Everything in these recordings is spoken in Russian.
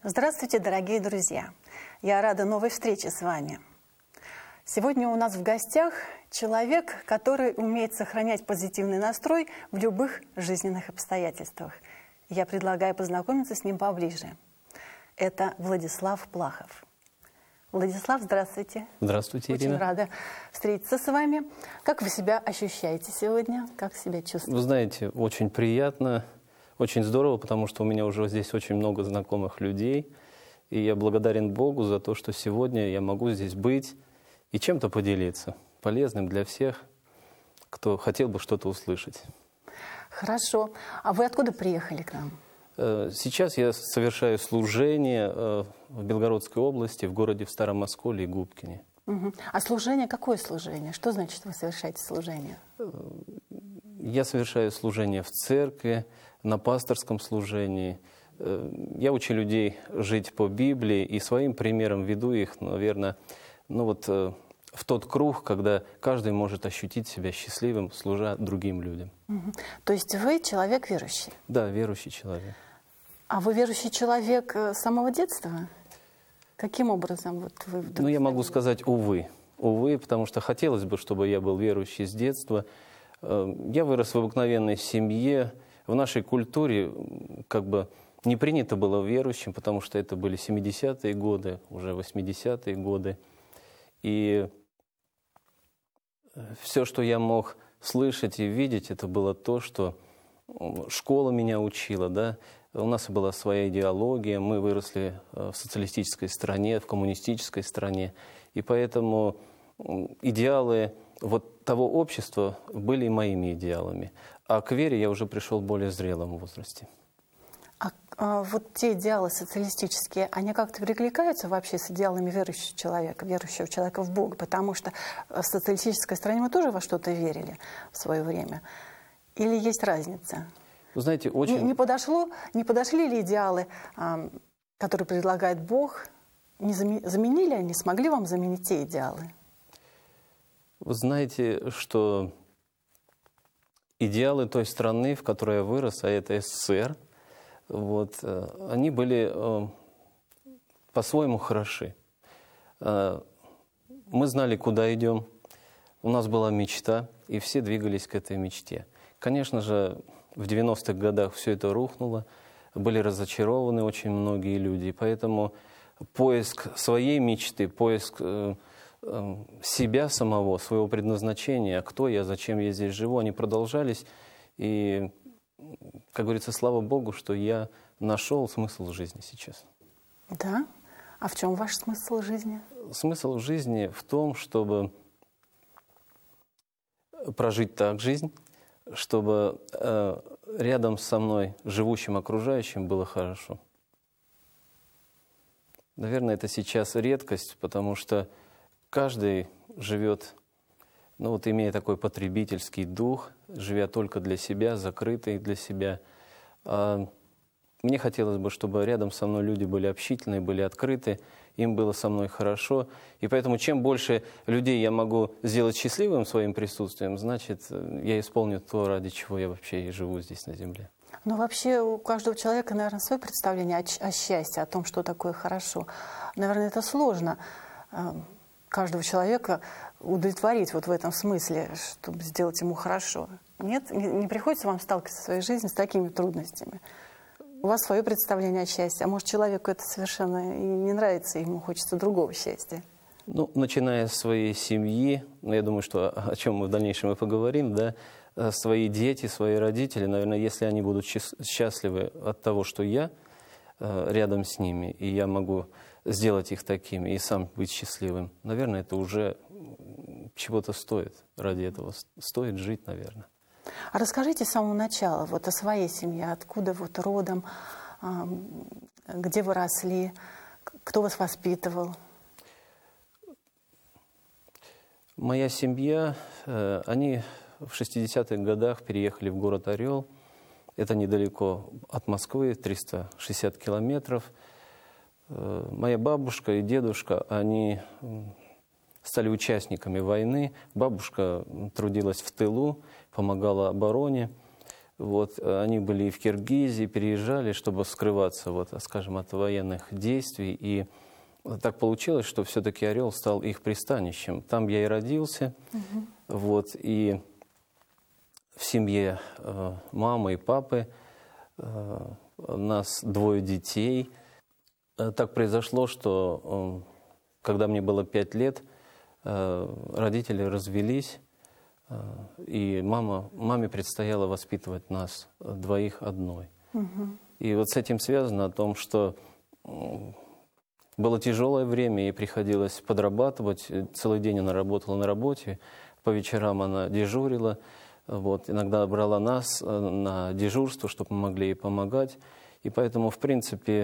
Здравствуйте, дорогие друзья! Я рада новой встрече с вами. Сегодня у нас в гостях человек, который умеет сохранять позитивный настрой в любых жизненных обстоятельствах. Я предлагаю познакомиться с ним поближе. Это Владислав Плахов. Владислав, здравствуйте. Здравствуйте, Ирина. Очень рада встретиться с вами. Как вы себя ощущаете сегодня? Как себя чувствуете? Вы знаете, очень приятно, очень здорово, потому что у меня уже здесь очень много знакомых людей. И я благодарен Богу за то, что сегодня я могу здесь быть и чем-то поделиться, полезным для всех, кто хотел бы что-то услышать. Хорошо. А вы откуда приехали к нам? Сейчас я совершаю служение в Белгородской области, в городе в Старом Осколе и Губкине. Угу. А служение, какое служение? Что значит вы совершаете служение? Я совершаю служение в церкви, на пасторском служении. Я учу людей жить по Библии и своим примером веду их, наверное, в тот круг, когда каждый может ощутить себя счастливым, служа другим людям. Угу. То есть вы человек верующий? Да, верующий человек. А вы верующий человек с самого детства? Каким образом вот вы вдруг... Я могу сказать, увы. Увы, потому что хотелось бы, чтобы я был верующий с детства. Я вырос в обыкновенной семье. В нашей культуре не принято было верующим, потому что это были 70-е годы, уже 80-е годы. И все, что я мог слышать и видеть, это было то, что школа меня учила, да. У нас была своя идеология, мы выросли в социалистической стране, в коммунистической стране, и поэтому идеалы того общества были моими идеалами. А к вере я уже пришел в более зрелом возрасте. А вот те идеалы социалистические, они как-то перекликаются вообще с идеалами верующего человека в Бога? Потому что в социалистической стране мы тоже во что-то верили в свое время. Или есть разница? Вы знаете, очень... Не подошли ли идеалы, которые предлагает Бог, заменили они, смогли вам заменить те идеалы? Вы знаете, что идеалы той страны, в которой я вырос, а это СССР, они были по-своему хороши. Мы знали, куда идем, у нас была мечта, и все двигались к этой мечте. Конечно же, в 90-х годах все это рухнуло, были разочарованы очень многие люди, и поэтому поиск своей мечты, поиск себя самого, своего предназначения, кто я, зачем я здесь живу, они продолжались, и, как говорится, слава Богу, что я нашел смысл жизни сейчас. Да? А в чем ваш смысл жизни? Смысл жизни в том, чтобы прожить так жизнь, чтобы рядом со мной, живущим, окружающим, было хорошо. Наверное, это сейчас редкость, потому что каждый живет, имея такой потребительский дух, живя только для себя, закрытый для себя. Мне хотелось бы, чтобы рядом со мной люди были общительные, были открыты, им было со мной хорошо. И поэтому чем больше людей я могу сделать счастливым своим присутствием, значит, я исполню то, ради чего я вообще и живу здесь на земле. Вообще у каждого человека, наверное, свое представление о счастье, о том, что такое хорошо. Наверное, это сложно каждого человека удовлетворить в этом смысле, чтобы сделать ему хорошо. Нет? Не приходится вам сталкиваться в своей жизни с такими трудностями? У вас свое представление о счастье, а может, человеку это совершенно и не нравится, ему хочется другого счастья? Начиная с своей семьи, я думаю, что о чем мы в дальнейшем и поговорим, да, свои дети, свои родители, наверное, если они будут счастливы от того, что я рядом с ними, и я могу сделать их такими и сам быть счастливым, наверное, это уже чего-то стоит. Ради этого стоит жить, наверное. А расскажите с самого начала о своей семье, откуда родом, где вы росли, кто вас воспитывал? Моя семья, они в 60-х годах переехали в город Орел. Это недалеко от Москвы, 360 километров. Моя бабушка и дедушка, они стали участниками войны. Бабушка трудилась в тылу, помогала обороне. Вот, они были и в Киргизии, переезжали, чтобы скрываться, вот, скажем, от военных действий. И так получилось, что все-таки Орел стал их пристанищем. Там я и родился. Вот, и в семье мамы и папы у нас 2 детей. Так произошло, что когда мне было 5 лет, родители развелись, и маме предстояло воспитывать нас 2 одной. И вот с этим связано о том, что было тяжелое время, ей приходилось подрабатывать. Целый день она работала на работе, по вечерам она дежурила. Вот, иногда брала нас на дежурство, чтобы мы могли ей помогать. И поэтому, в принципе,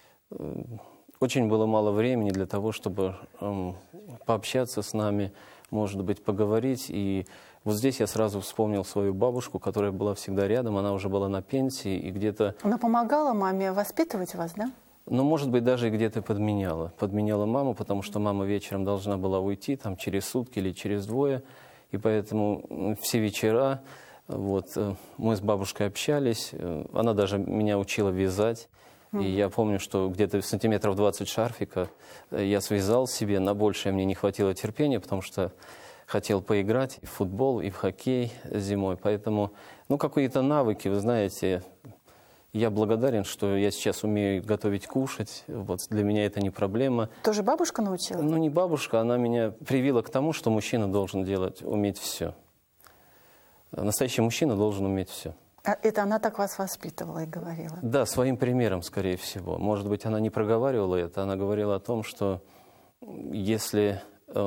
очень было мало времени для того, чтобы пообщаться с нами, может быть, поговорить. И вот здесь я сразу вспомнил свою бабушку, которая была всегда рядом. Она уже была на пенсии и где-то... Она помогала маме воспитывать вас, да? Ну, может быть, даже где-то подменяла. Подменяла маму, потому что мама вечером должна была уйти, там, через сутки или через 2. И поэтому все вечера вот, мы с бабушкой общались. Она даже меня учила вязать. И я помню, что где-то сантиметров 20 шарфика я связал себе. На большее мне не хватило терпения, потому что хотел поиграть и в футбол, и в хоккей зимой. Поэтому, ну, какие-то навыки, вы знаете, я благодарен, что я сейчас умею готовить, кушать. Вот, для меня это не проблема. Тоже бабушка научила? Ну, не бабушка, она меня привила к тому, что мужчина должен уметь все. Настоящий мужчина должен уметь все. А это она так вас воспитывала и говорила? Да, своим примером, скорее всего. Может быть, она не проговаривала это, она говорила о том, что если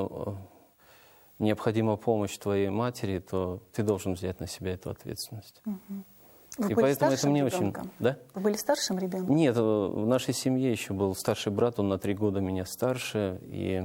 необходима помощь твоей матери, то ты должен взять на себя эту ответственность. Вы И были поэтому это старшим мне ребенком? очень... Да? Вы были старшим ребенком? Нет, в нашей семье еще был старший брат, он на 3 года меня старше, и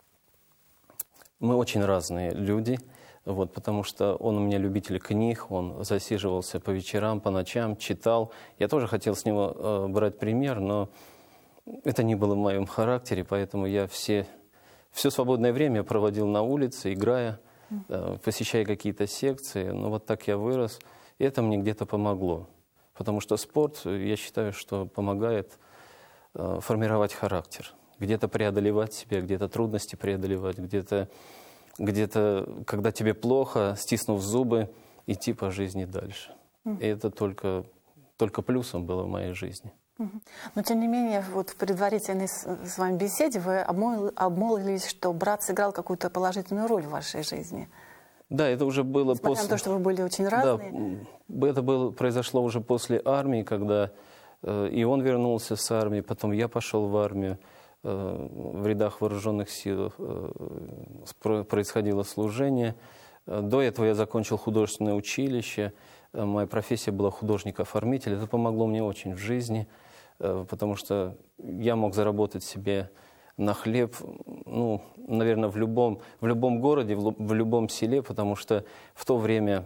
мы очень разные люди, вот, потому что он у меня любитель книг, он засиживался по вечерам, по ночам, читал. Я тоже хотел с него брать пример, но это не было в моем характере, поэтому я все свободное время проводил на улице, играя, посещая какие-то секции. Ну, вот так я вырос. И это мне где-то помогло. Потому что спорт, я считаю, что помогает формировать характер. Где-то преодолевать себя, где-то трудности преодолевать, где-то, когда тебе плохо, стиснув зубы, идти по жизни дальше. И это только плюсом было в моей жизни. Но, тем не менее, вот в предварительной с вами беседе вы обмолвились, что брат сыграл какую-то положительную роль в вашей жизни. Да, это уже было несмотря после... на то, что вы были очень разные. Да, это произошло уже после армии, когда и он вернулся с армии, потом я пошел в армию. В рядах вооруженных сил происходило служение. До этого я закончил художественное училище. Моя профессия была художник-оформитель. Это помогло мне очень в жизни, потому что я мог заработать себе на хлеб, ну, наверное, в любом городе, в любом селе, потому что в то время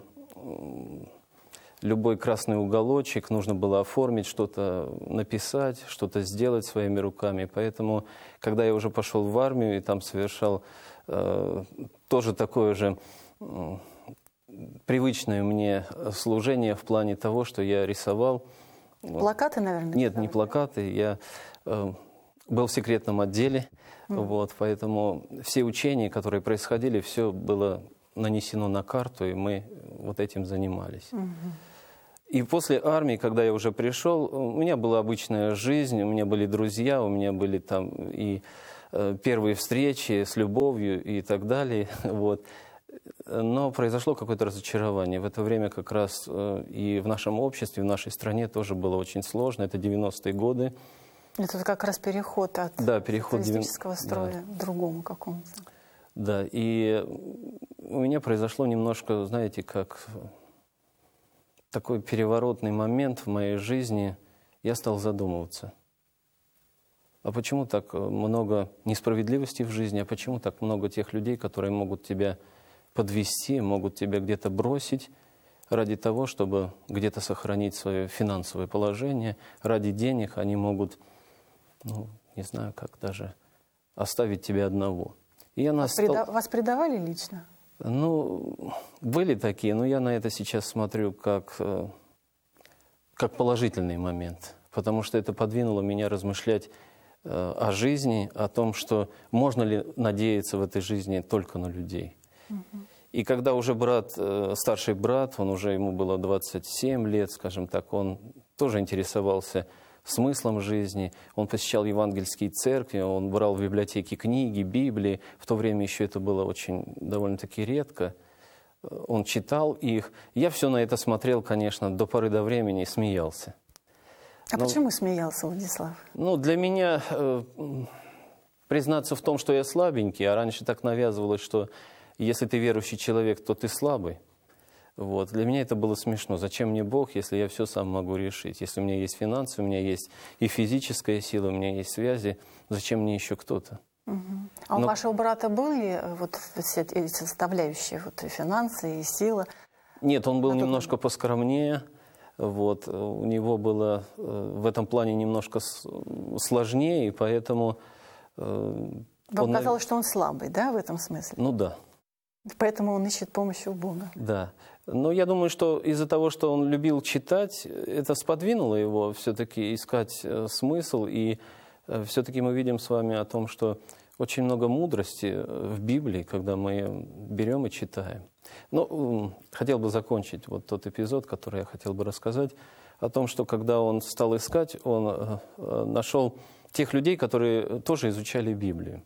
любой красный уголочек нужно было оформить, что-то написать, что-то сделать своими руками. Поэтому, когда я уже пошел в армию и там совершал тоже такое же привычное мне служение в плане того, что я рисовал. Плакаты, наверное? Нет, не плакаты. Я был в секретном отделе, вот, поэтому все учения, которые происходили, все было нанесено на карту, и мы вот этим занимались. И после армии, когда я уже пришел, у меня была обычная жизнь, у меня были друзья, у меня были там и первые встречи с любовью и так далее, вот. Но произошло какое-то разочарование. В это время как раз и в нашем обществе, в нашей стране тоже было очень сложно. Это 90-е годы. Это как раз переход от социалистического строя к другому какому-то. Да, и у меня произошло немножко, знаете, как такой переворотный момент в моей жизни. Я стал задумываться. А почему так много несправедливости в жизни? А почему так много тех людей, которые могут тебя подвести, могут тебя где-то бросить ради того, чтобы где-то сохранить свое финансовое положение? Ради денег они могут, ну, не знаю, как даже оставить тебя одного. И я Вас предавали лично? Ну, были такие, но я на это сейчас смотрю как как положительный момент, потому что это подвинуло меня размышлять о жизни, о том, что можно ли надеяться в этой жизни только на людей. И когда уже старший брат, ему было 27 лет, скажем так, он тоже интересовался смыслом жизни, он посещал евангельские церкви, он брал в библиотеке книги, Библии, в то время еще это было очень довольно-таки редко, он читал их. Я все на это смотрел, конечно, до поры до времени и смеялся. Почему смеялся, Владислав? Для меня признаться в том, что я слабенький, а раньше так навязывалось, что если ты верующий человек, то ты слабый. Для меня это было смешно. Зачем мне Бог, если я все сам могу решить? Если у меня есть финансы, у меня есть и физическая сила, у меня есть связи, зачем мне еще кто-то? А у вашего брата были все эти составляющие, и финансы, и сила? Нет, он был немножко поскромнее. У него было в этом плане немножко сложнее, и поэтому... Вам казалось, что он слабый, да, в этом смысле? Да. Поэтому он ищет помощи у Бога. Да. Но я думаю, что из-за того, что он любил читать, это сподвинуло его все-таки искать смысл. И все-таки мы видим с вами о том, что очень много мудрости в Библии, когда мы ее берем и читаем. Хотел бы закончить тот эпизод, который я хотел бы рассказать, о том, что когда он стал искать, он нашел тех людей, которые тоже изучали Библию.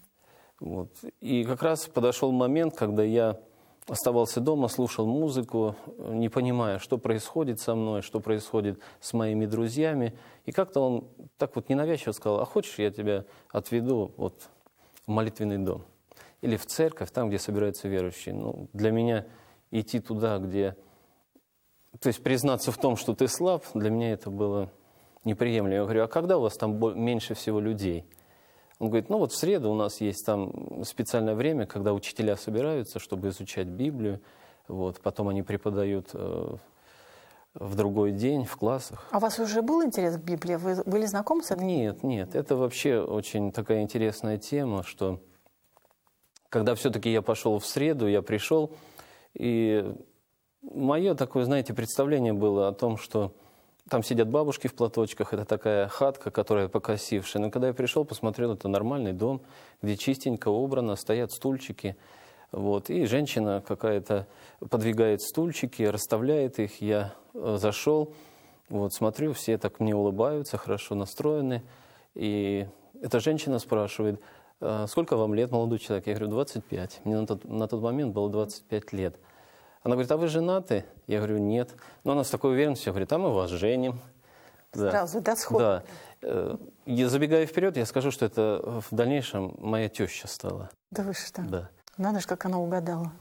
И как раз подошел момент, когда я оставался дома, слушал музыку, не понимая, что происходит со мной, что происходит с моими друзьями. И как-то он так ненавязчиво сказал: а хочешь, я тебя отведу в молитвенный дом или в церковь, там, где собираются верующие. Для меня идти туда, где... То есть признаться в том, что ты слаб, для меня это было неприемлемо. Я говорю: а когда у вас там меньше всего людей? Он говорит: в среду у нас есть там специальное время, когда учителя собираются, чтобы изучать Библию. Потом они преподают в другой день в классах. А у вас уже был интерес к Библии? Вы были знакомы с этим? Нет. Это вообще очень такая интересная тема, что когда все-таки я пошел в среду, я пришел, и мое такое, представление было о том, что там сидят бабушки в платочках, это такая хатка, которая покосившая. Но когда я пришел, посмотрел, это нормальный дом, где чистенько убрано, стоят стульчики. И женщина какая-то подвигает стульчики, расставляет их. Я зашел, смотрю, все так мне улыбаются, хорошо настроены. И эта женщина спрашивает: сколько вам лет, молодой человек? Я говорю: 25. Мне на тот момент было 25 лет. Она говорит: а вы женаты? Я говорю: нет. Но она с такой уверенностью говорит: а мы вас женим. Сразу, сходу. Да. Забегая вперед, я скажу, что это в дальнейшем моя теща стала. Да вы что? Да. Надо же, как она угадала.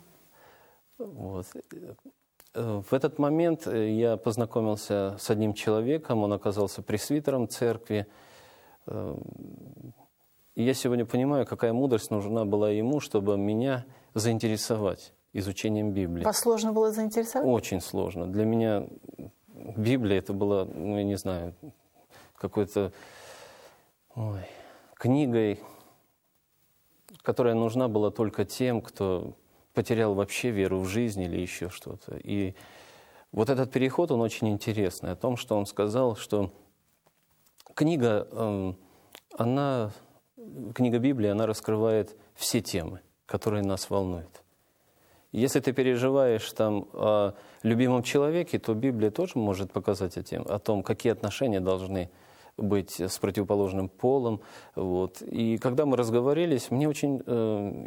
В этот момент я познакомился с одним человеком, он оказался пресвитером церкви. И я сегодня понимаю, какая мудрость нужна была ему, чтобы меня заинтересовать изучением Библии. Вас сложно было заинтересовать? Очень сложно. Для меня Библия это была, я не знаю, какой-то книгой, которая нужна была только тем, кто потерял вообще веру в жизнь или еще что-то. И этот переход, он очень интересный. О том, что он сказал, что книга Библии, она раскрывает все темы, которые нас волнуют. Если ты переживаешь там о любимом человеке, то Библия тоже может показать о том, какие отношения должны быть с противоположным полом. И когда мы разговорились, мне очень